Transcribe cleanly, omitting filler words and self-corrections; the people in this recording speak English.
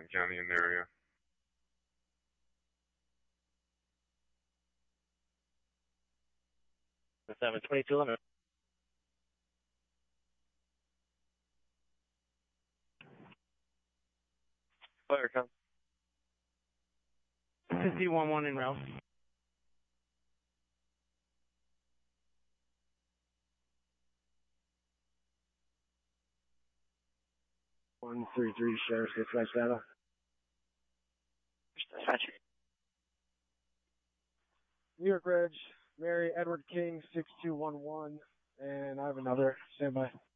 Franklin County in the area. The 722 limit. Fire come. 51-1 en route. One three three Sheriff's Dispatch data. Dispatch. New York Ridge, Mary Edward King 6211, and I have another standby.